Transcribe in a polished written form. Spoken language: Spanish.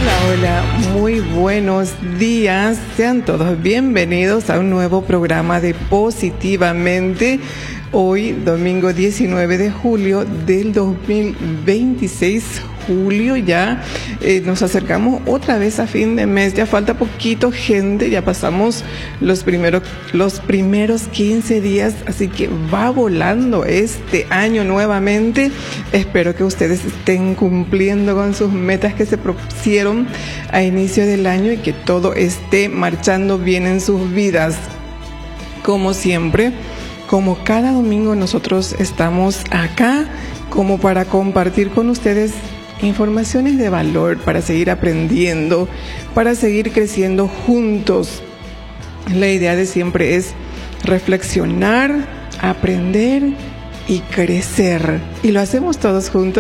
Hola, muy buenos días. Sean todos bienvenidos a un nuevo programa de Positivamente. Hoy, domingo 19 de julio del 2026. Julio ya nos acercamos otra vez a fin de mes. Ya falta poquito, gente. Ya pasamos los primeros 15 días, así que va volando este año nuevamente. Espero que ustedes estén cumpliendo con sus metas que se propusieron a inicio del año y que todo esté marchando bien en sus vidas. Como siempre, como cada domingo, nosotros estamos acá como para compartir con ustedes informaciones de valor, para seguir aprendiendo, para seguir creciendo juntos. La idea de siempre es reflexionar, aprender y crecer. Y lo hacemos todos juntos.